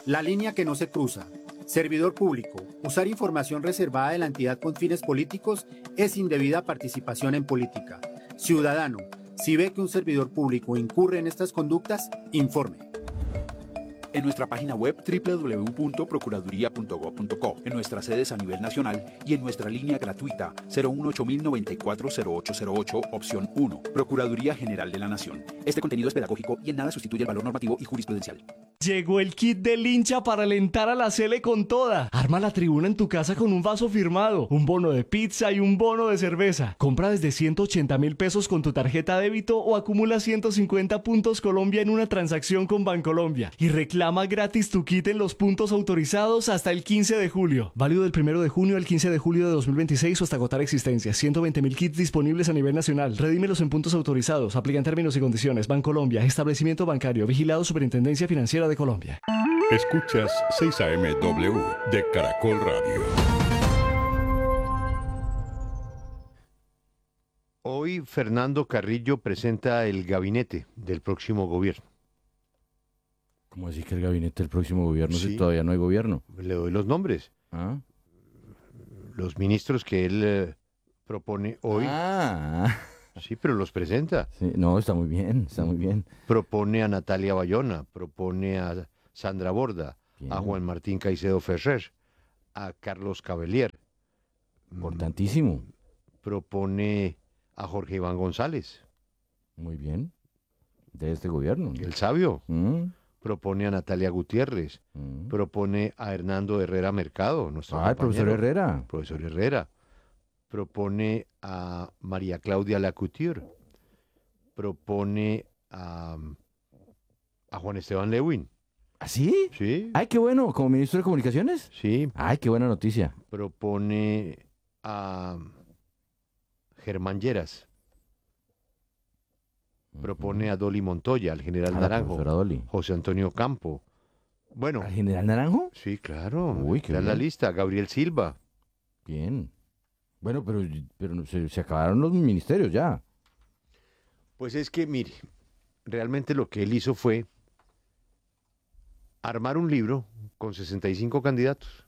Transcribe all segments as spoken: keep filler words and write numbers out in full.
La línea que no se cruza. Servidor público. Usar información reservada de la entidad con fines políticos es indebida participación en política. Ciudadano, si ve que un servidor público incurre en estas conductas, informe. En nuestra página web doble u doble u doble u punto procuraduría punto gob punto co, en nuestras sedes a nivel nacional y en nuestra línea gratuita cero uno ocho cero nueve cuatro cero ocho cero ocho, opción uno. Procuraduría General de la Nación. Este contenido es pedagógico y en nada sustituye el valor normativo y jurisprudencial. Llegó el kit del hincha para alentar a la Sele con toda. Arma la tribuna en tu casa con un vaso firmado, un bono de pizza y un bono de cerveza. Compra desde ciento ochenta mil pesos con tu tarjeta débito o acumula ciento cincuenta puntos Colombia en una transacción con Bancolombia. Y reclama gratis tu kit en los puntos autorizados hasta el quince de julio. Válido del primero de junio al quince de julio de dos mil veintiséis o hasta agotar existencias. ciento veinte mil kits disponibles a nivel nacional. Redímelos en puntos autorizados. Aplican términos y condiciones. Bancolombia, establecimiento bancario, vigilado Superintendencia Financiera de Colombia. Escuchas seis A M W de Caracol Radio. Hoy Fernando Carrillo presenta el gabinete del próximo gobierno. ¿Cómo así que el gabinete del próximo gobierno Sí. si todavía no hay gobierno? Le doy los nombres. ¿Ah? Los ministros que él eh, propone hoy. Ah. Sí, pero los presenta. Sí, no, está muy bien, está muy bien. Propone a Natalia Bayona, propone a Sandra Borda, Bien. a Juan Martín Caicedo Ferrer, a Carlos Cavelier. Importantísimo. Propone a Jorge Iván González, Muy bien. De este gobierno. el sabio. Mm, Propone a Natalia Gutiérrez. mm. Propone a Hernando Herrera Mercado, nuestro Ah, el profesor compañero. Herrera. Profesor Herrera. Propone a María Claudia Lacouture. Propone a, a Juan Esteban Lewin. ¿Ah, sí? Sí, Ay, qué bueno. ¿Como ministro de Comunicaciones? sí. Ay, qué buena noticia. Propone a Germán Lleras. Propone a Dolly Montoya, al general A la Naranjo. profesora Dolly. José Antonio Campo. Bueno, ¿Al general Naranjo? sí, claro. Uy, qué está en la bien. lista. Gabriel Silva. Bien. Bueno, pero, pero se, se acabaron los ministerios ya. Pues es que, mire, realmente lo que él hizo fue armar un libro con sesenta y cinco candidatos.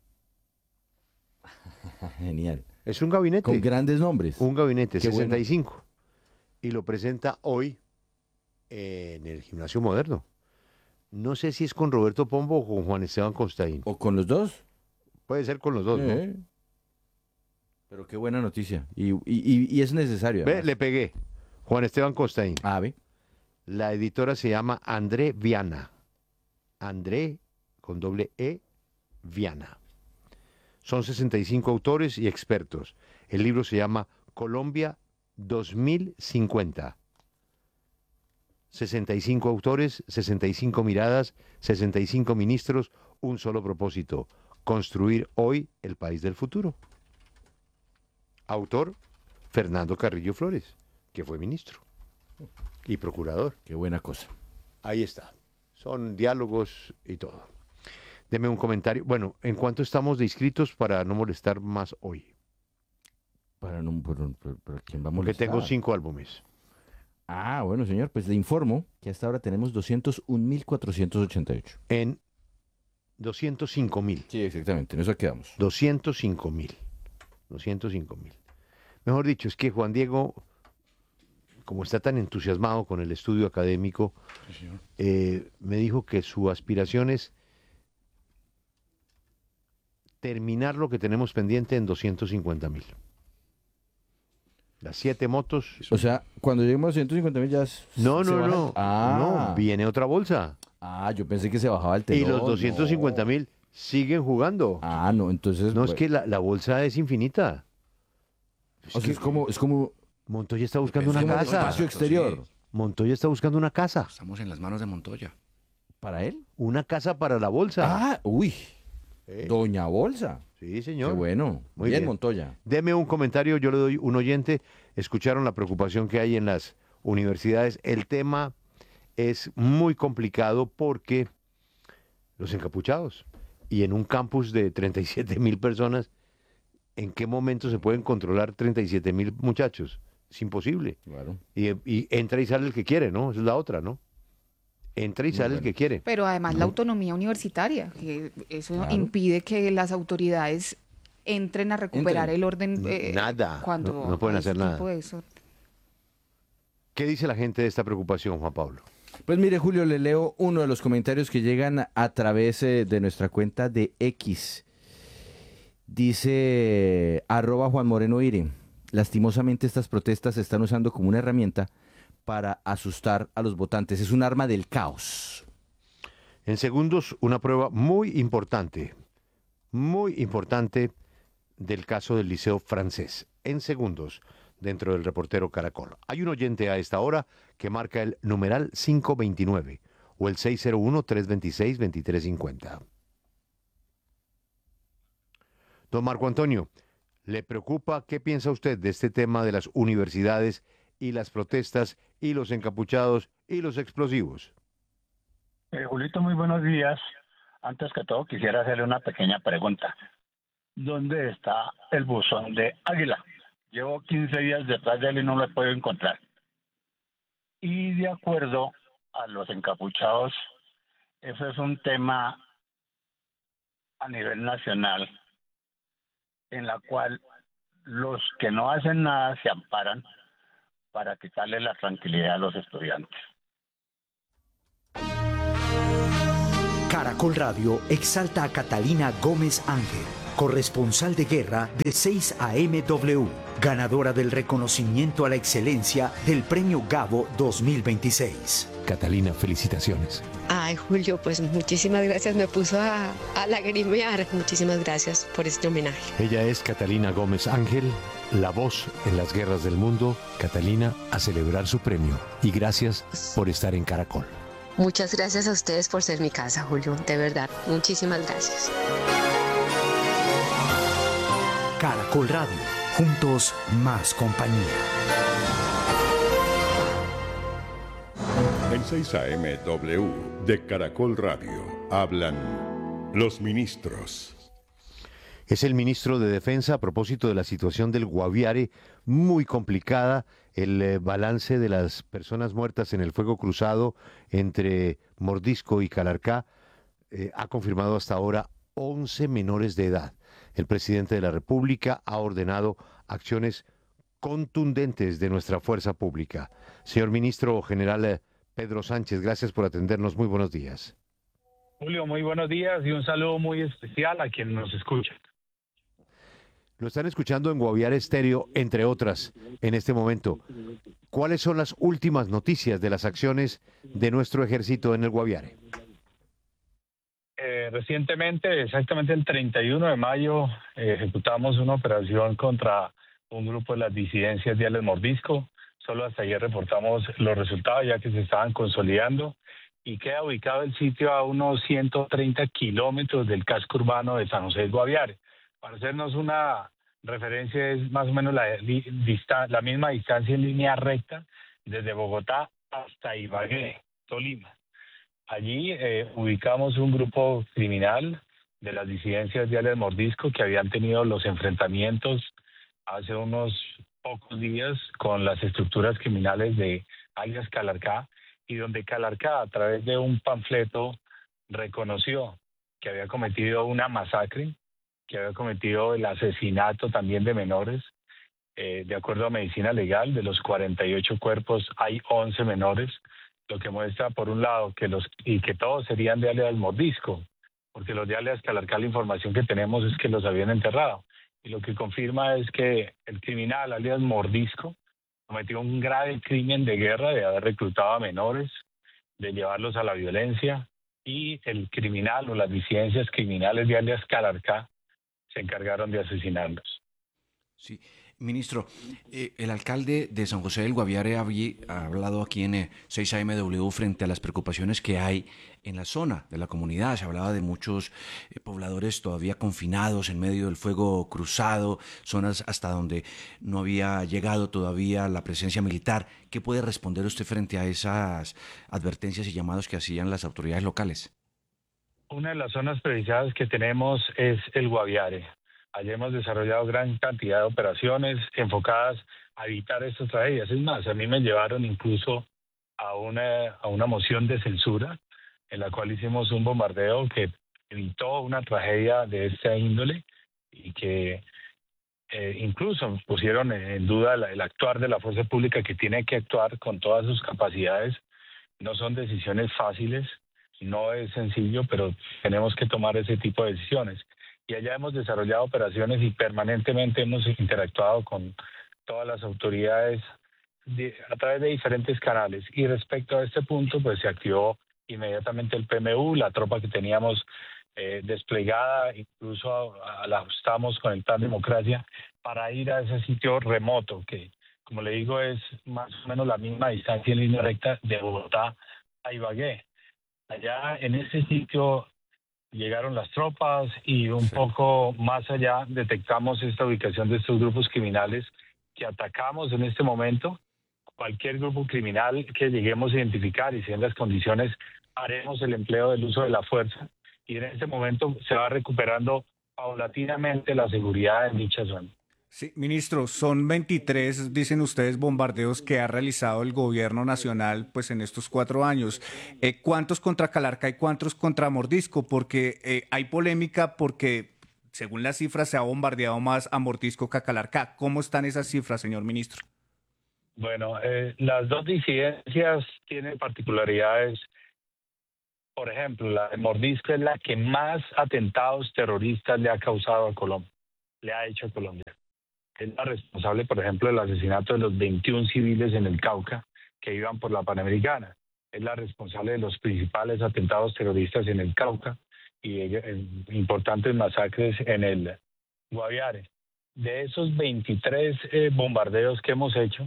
Genial. Es un gabinete. Con grandes nombres. Un gabinete, Qué bueno. sesenta y cinco. Y lo presenta hoy en el Gimnasio Moderno. No sé si es con Roberto Pombo o con Juan Esteban Costaín. ¿O con los dos? Puede ser con los dos, ¿no? Eh. Pero qué buena noticia. Y, y, y- y es necesario. Ve, además. le pegué. Juan Esteban Costaín. Ah, ve. La editora se llama André Viana. André, con doble E, Viana. Son sesenta y cinco autores y expertos. El libro se llama Colombia dos mil cincuenta. sesenta y cinco autores, sesenta y cinco miradas, sesenta y cinco ministros, un solo propósito: construir hoy el país del futuro. Autor, Fernando Carrillo Flores, que fue ministro y procurador. Qué buena cosa. Ahí está. Son diálogos y todo. Deme un comentario. Bueno, ¿en cuánto estamos de inscritos para no molestar más hoy? Para no, pero, pero- pero ¿quién va a Porque molestar? tengo cinco álbumes. Ah, bueno, señor, pues le informo que hasta ahora tenemos doscientos un mil cuatrocientos ochenta y ocho. En doscientos cinco mil. Sí, exactamente, en eso quedamos. doscientos cinco mil. doscientos cinco mil. Mejor dicho, es que Juan Diego, como está tan entusiasmado con el estudio académico, eh, me dijo que su aspiración es terminar lo que tenemos pendiente en doscientos cincuenta mil. Las siete motos. O sea, cuando lleguemos a ciento cincuenta mil ya... s- No, se no, baja- no. Ah, No, viene otra bolsa. ah, yo pensé que se bajaba el telón. Y los doscientos cincuenta mil siguen jugando. Ah, no, entonces... No, es bueno, que la, la bolsa es infinita. o sea, es como... Es como Montoya está buscando es una como un casa. espacio exterior. Montoya está buscando una casa. Estamos en las manos de Montoya. ¿Para él? Una casa para la bolsa. Ah, uy. Eh, Doña Bolsa. Sí, señor. Qué bueno. Muy bien, bien. Montoya. Deme un comentario, yo le doy un oyente. Escucharon la preocupación que hay en las universidades. El tema es muy complicado porque los encapuchados y en un campus de treinta y siete mil personas, ¿en qué momento se pueden controlar treinta y siete mil muchachos? Es imposible. Claro. Y, y entra y sale el que quiere, ¿no? Esa es la otra, ¿no? entra y sale el que quiere. Pero además la autonomía universitaria, que eso Claro. impide que las autoridades entren a recuperar Entren. el orden eh, Nada, cuando no- no pueden hay hacer ese nada. tipo de eso. ¿Qué dice la gente de esta preocupación, Juan Pablo? Pues mire, Julio, le leo uno de los comentarios que llegan a través eh, de nuestra cuenta de X. Dice arroba Juan Moreno Ire. Lastimosamente estas protestas se están usando como una herramienta para asustar a los votantes. Es un arma del caos. En segundos, una prueba muy importante, muy importante del caso del Liceo Francés. En segundos, dentro del reportero Caracol. Hay un oyente a esta hora que marca el numeral cinco veintinueve o el seis cero uno, tres dos seis, dos tres cinco cero. Don Marco Antonio, ¿le preocupa qué piensa usted de este tema de las universidades y las protestas y los encapuchados y los explosivos? Eh, Julito, muy buenos días. Antes que todo, quisiera hacerle una pequeña pregunta. ¿Dónde está el buzón de Águila? Llevo quince días detrás de él y no lo he podido encontrar. Y de acuerdo a los encapuchados, eso es un tema a nivel nacional en la cual los que no hacen nada se amparan para quitarle la tranquilidad a los estudiantes. Caracol Radio exalta a Catalina Gómez Ángel, corresponsal de guerra de seis A M W, ganadora del reconocimiento a la excelencia del Premio Gabo dos mil veintiséis. Catalina, felicitaciones. Ay, Julio, pues muchísimas gracias. Me puso a, a lagrimear. Muchísimas gracias por este homenaje. Ella es Catalina Gómez Ángel, la voz en las guerras del mundo. Catalina, a celebrar su premio. Y gracias por estar en Caracol. Muchas gracias a ustedes por ser mi casa, Julio. De verdad, muchísimas gracias. Caracol Radio, juntos más compañía. En seis A M W de Caracol Radio hablan los ministros. Es el ministro de Defensa a propósito de la situación del Guaviare, muy complicada, el eh, balance de las personas muertas en el fuego cruzado entre Mordisco y Calarcá eh, ha confirmado hasta ahora once menores de edad. El presidente de la República ha ordenado acciones contundentes de nuestra fuerza pública. Señor ministro general eh, Pedro Sánchez, gracias por atendernos. Muy buenos días. Julio, muy buenos días y un saludo muy especial a quienes nos escuchan. Lo están escuchando en Guaviare Estéreo, entre otras, en este momento. ¿Cuáles son las últimas noticias de las acciones de nuestro ejército en el Guaviare? Eh, recientemente, exactamente el treinta y uno de mayo, eh, ejecutamos una operación contra un grupo de las disidencias de Alias Mordisco. Solo hasta ayer reportamos los resultados ya que se estaban consolidando y queda ubicado el sitio a unos ciento treinta kilómetros del casco urbano de San José del Guaviare. Para hacernos una referencia, es más o menos la, dista, la misma distancia en línea recta desde Bogotá hasta Ibagué, Tolima. Allí eh, ubicamos un grupo criminal de las disidencias de Alias Mordisco que habían tenido los enfrentamientos hace unos pocos días con las estructuras criminales de alias Calarcá, y donde Calarcá, a través de un panfleto, reconoció que había cometido una masacre, que había cometido el asesinato también de menores. Eh, de acuerdo a medicina legal, de los cuarenta y ocho cuerpos hay once menores, lo que muestra, por un lado, que los y que todos serían de alias Mordisco, porque los de alias Calarcá, la información que tenemos es que los habían enterrado. Y lo que confirma es que el criminal, alias Mordisco, cometió un grave crimen de guerra de haber reclutado a menores, de llevarlos a la violencia, y el criminal o las disidencias criminales de alias Calarcá se encargaron de asesinarlos. Sí, ministro, eh, el alcalde de San José del Guaviare había hablado aquí en eh, seis A M W frente a las preocupaciones que hay en la zona de la comunidad. Se hablaba de muchos eh, pobladores todavía confinados en medio del fuego cruzado, zonas hasta donde no había llegado todavía la presencia militar. ¿Qué puede responder usted frente a esas advertencias y llamados que hacían las autoridades locales? Una de las zonas priorizadas que tenemos es el Guaviare. Allí hemos desarrollado gran cantidad de operaciones enfocadas a evitar estas tragedias. Es más, a mí me llevaron incluso a una, a una moción de censura en la cual hicimos un bombardeo que evitó una tragedia de esta índole y que eh, incluso pusieron en duda el, el actuar de la fuerza pública, que tiene que actuar con todas sus capacidades. No son decisiones fáciles, no es sencillo, pero tenemos que tomar ese tipo de decisiones. Y allá hemos desarrollado operaciones y permanentemente hemos interactuado con todas las autoridades de, a través de diferentes canales. Y respecto a este punto, pues se activó inmediatamente el P M U, la tropa que teníamos eh, desplegada, incluso a, a la ajustamos con el Plan Democracia para ir a ese sitio remoto, que como le digo es más o menos la misma distancia en línea recta de Bogotá a Ibagué. Allá en ese sitio llegaron las tropas y un sí. poco más allá detectamos esta ubicación de estos grupos criminales que atacamos en este momento. Cualquier grupo criminal que lleguemos a identificar y si en las condiciones haremos el empleo del uso de la fuerza y en este momento se va recuperando paulatinamente la seguridad en dicha zona. Sí, ministro, son veintitrés, dicen ustedes, bombardeos que ha realizado el gobierno nacional pues en estos cuatro años. Eh, ¿Cuántos contra Calarcá y cuántos contra Mordisco? Porque eh, hay polémica porque, según las cifras, se ha bombardeado más a Mordisco que a Calarcá. ¿Cómo están esas cifras, señor ministro? Bueno, eh, las dos disidencias tienen particularidades. Por ejemplo, la de Mordisco es la que más atentados terroristas le ha causado a Colombia, le ha hecho a Colombia. Es la responsable, por ejemplo, del asesinato de los veintiún civiles en el Cauca que iban por la Panamericana. Es la responsable de los principales atentados terroristas en el Cauca y de, de importantes masacres en el Guaviare. De esos veintitrés eh, bombardeos que hemos hecho,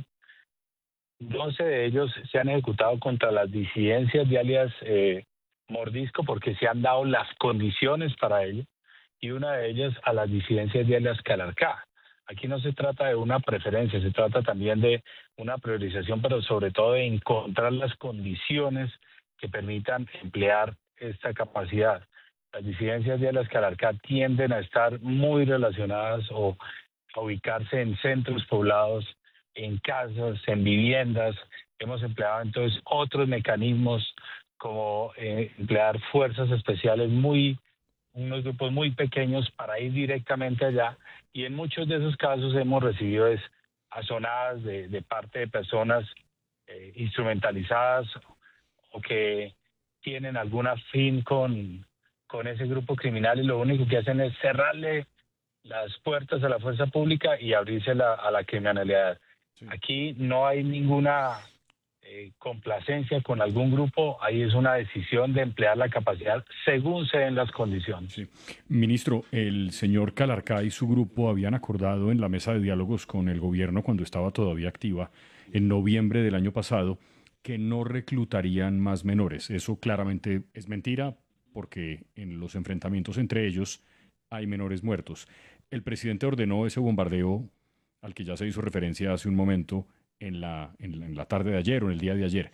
doce de ellos se han ejecutado contra las disidencias de alias eh, Mordisco porque se han dado las condiciones para ello, y una de ellas a las disidencias de alias Calarcá. Aquí no se trata de una preferencia, se trata también de una priorización, pero sobre todo de encontrar las condiciones que permitan emplear esta capacidad. Las disidencias de las Calarcá tienden a estar muy relacionadas o a ubicarse en centros poblados, en casas, en viviendas. Hemos empleado entonces otros mecanismos como eh, emplear fuerzas especiales muy unos grupos muy pequeños para ir directamente allá, y en muchos de esos casos hemos recibido es, azonadas de, de parte de personas eh, instrumentalizadas o que tienen algún fin con, con ese grupo criminal y lo único que hacen es cerrarle las puertas a la fuerza pública y abrirse la, a la criminalidad. Sí. Aquí no hay ninguna Eh, complacencia con algún grupo, ahí es una decisión de emplear la capacidad según se den las condiciones. Sí. Ministro, el señor Calarcá y su grupo habían acordado en la mesa de diálogos con el gobierno cuando estaba todavía activa en noviembre del año pasado que no reclutarían más menores. Eso claramente es mentira porque en los enfrentamientos entre ellos hay menores muertos. El presidente ordenó ese bombardeo al que ya se hizo referencia hace un momento En la, en, la, en la tarde de ayer o en el día de ayer.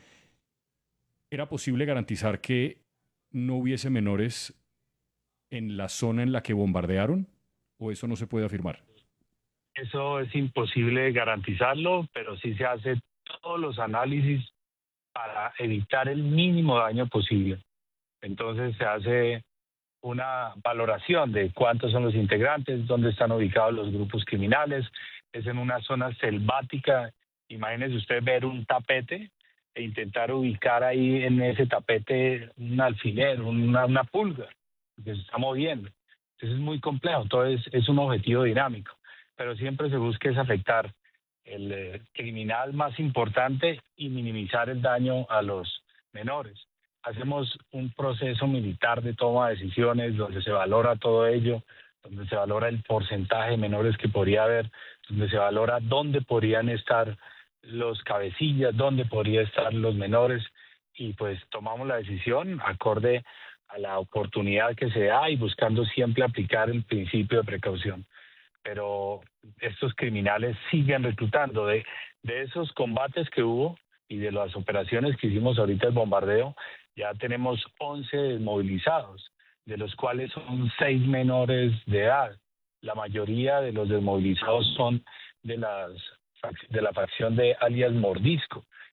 ¿Era posible garantizar que no hubiese menores en la zona en la que bombardearon? ¿O eso no se puede afirmar? Eso es imposible garantizarlo, pero sí se hace todos los análisis para evitar el mínimo daño posible. Entonces se hace una valoración de cuántos son los integrantes, dónde están ubicados los grupos criminales. Es en una zona selvática. Imagínese usted ver un tapete e intentar ubicar ahí en ese tapete un alfiler, una, una pulga, que se está moviendo. Entonces es muy complejo, todo es, es un objetivo dinámico, pero siempre se busca es afectar el eh, criminal más importante y minimizar el daño a los menores. Hacemos un proceso militar de toma de decisiones donde se valora todo ello, donde se valora el porcentaje de menores que podría haber, donde se valora dónde podrían estar los cabecillas, dónde podrían estar los menores, y pues tomamos la decisión acorde a la oportunidad que se da y buscando siempre aplicar el principio de precaución. Pero estos criminales siguen reclutando. De, de esos combates que hubo y de las operaciones que hicimos ahorita, el bombardeo, ya tenemos once desmovilizados, de los cuales son seis menores de edad. La mayoría de los desmovilizados son de las de la facción de alias Mordisco.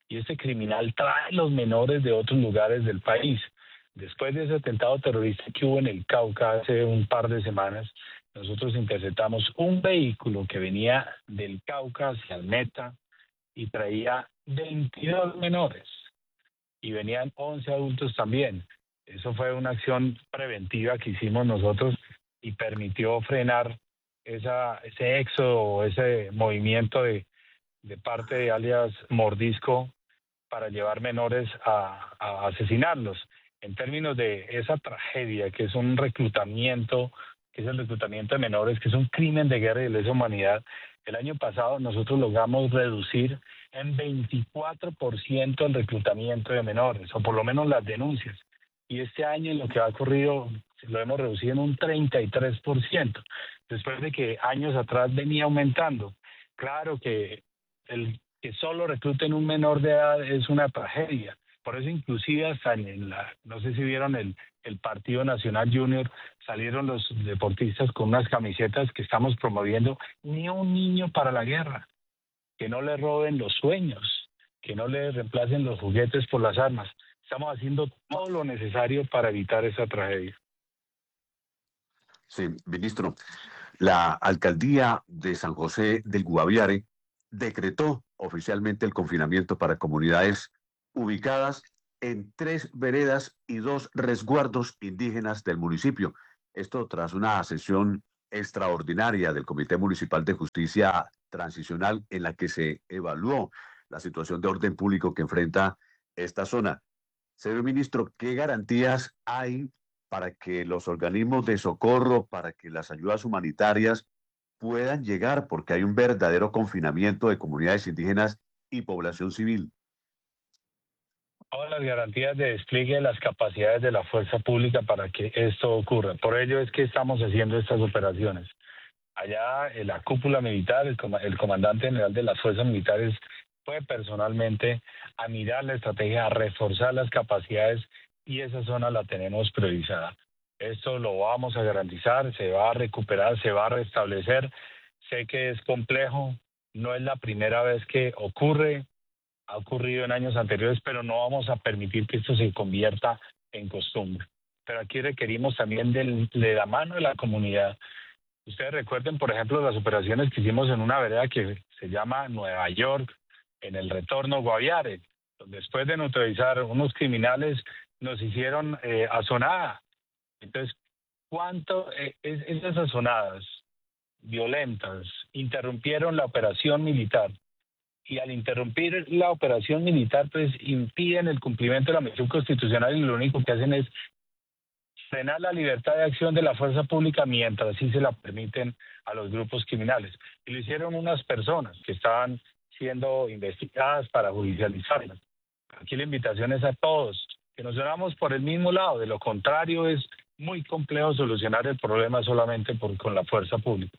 y este criminal trae los menores de otros lugares del país. Después de ese atentado terrorista que hubo en el Cauca hace un par de semanas, nosotros interceptamos un vehículo que venía del Cauca hacia el Meta y traía veintidós menores y venían once adultos también. Eso fue una acción preventiva que hicimos nosotros y permitió frenar esa, ese éxodo, ese movimiento de, de parte de alias Mordisco para llevar menores a, a asesinarlos. En términos de esa tragedia que es un reclutamiento, que es el reclutamiento de menores, que es un crimen de guerra y de lesa humanidad, el año pasado nosotros logramos reducir en veinticuatro por ciento el reclutamiento de menores, o por lo menos las denuncias. Y este año lo que ha ocurrido lo hemos reducido en un treinta y tres por ciento, después de que años atrás venía aumentando. Claro que el que solo recluten un menor de edad es una tragedia. Por eso inclusive hasta en la, no sé si vieron el, el Partido Nacional Junior, salieron los deportistas con unas camisetas que estamos promoviendo, ni un niño para la guerra, que no le roben los sueños, que no le reemplacen los juguetes por las armas. Estamos haciendo todo lo necesario para evitar esa tragedia. Sí, ministro, la alcaldía de San José del Guaviare decretó oficialmente el confinamiento para comunidades ubicadas en tres veredas y dos resguardos indígenas del municipio. Esto tras una sesión extraordinaria del Comité Municipal de Justicia Transicional en la que se evaluó la situación de orden público que enfrenta esta zona. Señor ministro, ¿qué garantías hay para que los organismos de socorro, para que las ayudas humanitarias puedan llegar? Porque hay un verdadero confinamiento de comunidades indígenas y población civil. Todas las garantías de despliegue de las capacidades de la fuerza pública para que esto ocurra. Por ello es que estamos haciendo estas operaciones. Allá en la cúpula militar, el, com el comandante general de las fuerzas militares fue personalmente a mirar la estrategia, a reforzar las capacidades y esa zona la tenemos priorizada. Esto lo vamos a garantizar, se va a recuperar, se va a restablecer. Sé que es complejo, no es la primera vez que ocurre, ha ocurrido en años anteriores, pero no vamos a permitir que esto se convierta en costumbre. Pero aquí requerimos también del, de la mano de la comunidad. Ustedes recuerden, por ejemplo, las operaciones que hicimos en una vereda que se llama Nueva York, en el retorno Guaviare. Después de neutralizar unos criminales, nos hicieron eh, azonada. Entonces, ¿cuánto eh, es, esas azonadas violentas interrumpieron la operación militar? Y al interrumpir la operación militar, pues impiden el cumplimiento de la misión constitucional y lo único que hacen es frenar la libertad de acción de la fuerza pública mientras sí se la permiten a los grupos criminales. Y lo hicieron unas personas que estaban siendo investigadas para judicializarlas. Aquí la invitación es a todos, que nos unamos por el mismo lado. De lo contrario, es muy complejo solucionar el problema solamente por, con la fuerza pública.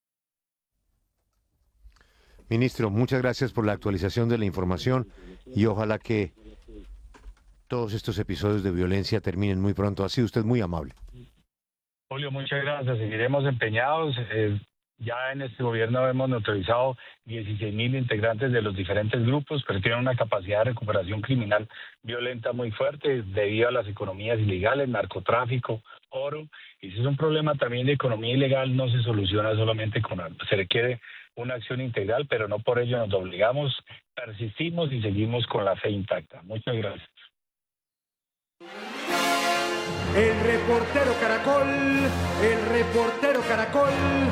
Ministro, muchas gracias por la actualización de la información y ojalá que todos estos episodios de violencia terminen muy pronto. Ha sido usted muy amable. Julio, muchas gracias. Seguiremos empeñados. Eh, ya en este gobierno hemos neutralizado dieciséis mil integrantes de los diferentes grupos, pero tienen una capacidad de recuperación criminal violenta muy fuerte debido a las economías ilegales, narcotráfico, oro. Y si es un problema también de economía ilegal, no se soluciona solamente con armas. Se requiere una acción integral, pero no por ello nos doblegamos, persistimos y seguimos con la fe intacta. Muchas gracias. El reportero Caracol, el reportero Caracol.